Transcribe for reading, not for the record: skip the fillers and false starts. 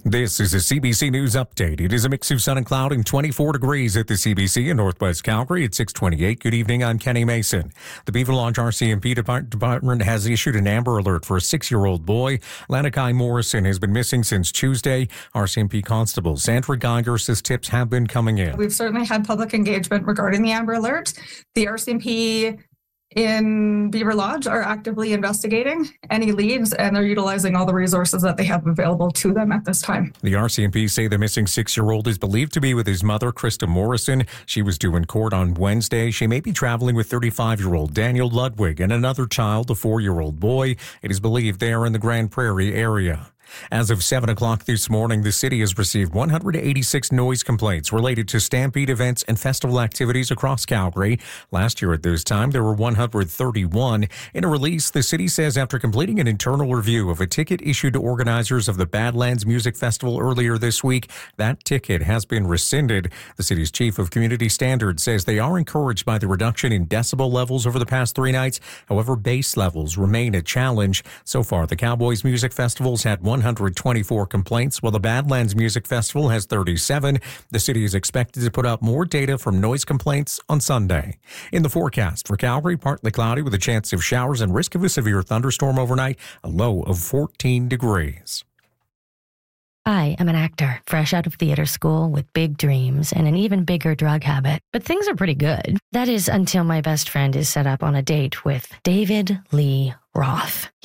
This is a CBC News Update. It is a mix of sun and cloud and 24 degrees at the CBC in Northwest Calgary at 6:28. Good evening, I'm Kenny Mason. The Beaver Lodge RCMP department has issued an Amber Alert for a 6-year-old boy. Lanakai Morrison has been missing since Tuesday. RCMP Constable Sandra Geiger says tips have been coming in. We've certainly had public engagement regarding the Amber Alert. The RCMP in Beaver Lodge are actively investigating any leads, and they're utilizing all the resources that they have available to them at this time. The RCMP say the missing 6-year-old is believed to be with his mother, Krista Morrison. She was due in court on Wednesday. She may be traveling with 35-year-old Daniel Ludwig and another child, a 4-year-old boy. It is believed they are in the Grand Prairie area. As of 7 o'clock this morning, the city has received 186 noise complaints related to Stampede events and festival activities across Calgary. Last year at this time, there were 131. In a release, the city says after completing an internal review of a ticket issued to organizers of the Badlands Music Festival earlier this week, that ticket has been rescinded. The city's chief of community standards says they are encouraged by the reduction in decibel levels over the past 3 nights. However, bass levels remain a challenge. So far, the Cowboys Music Festival's had 124 complaints, while the Badlands Music Festival has 37. The city is expected to put up more data from noise complaints on Sunday. In the forecast for Calgary, partly cloudy with a chance of showers and risk of a severe thunderstorm overnight, a low of 14 degrees. I am an actor, fresh out of theater school with big dreams and an even bigger drug habit. But things are pretty good. That is until my best friend is set up on a date with David Lee Roth.